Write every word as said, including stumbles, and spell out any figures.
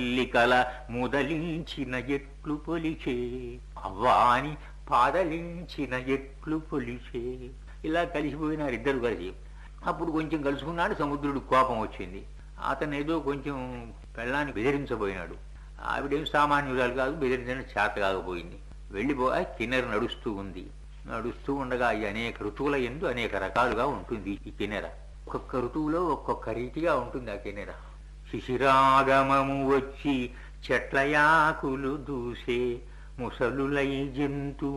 మల్లికల ముదలించిన ఎట్లు పొలిచే అవ్వాని పాదలించిన ఎట్లు పొలిచే. ఇలా కలిసిపోయినారు ఇద్దరు కలిసి. అప్పుడు కొంచెం కలుసుకున్నాడు. సముద్రుడు కోపం వచ్చింది. అతను ఏదో కొంచెం పెళ్ళాన్ని బెదిరించబోయినాడు. ఆవిడేం సామాన్యురాలు కాదు, బెదిరించడం చేత కాకపోయింది. వెళ్ళిపోయి కిన్నెర నడుస్తూ ఉంది. నడుస్తూ ఉండగా ఈ అనేక ఋతువుల యందు అనేక రకాలుగా ఉంటుంది ఈ కిన్నెర. ఒక్కొక్క ఋతువులో ఒక్కొక్క రీతిగా ఉంటుంది ఆ కిన్నెర. శిశిరాగమము వచ్చి చెట్లయాకులు దూసే ముసలులై జంతు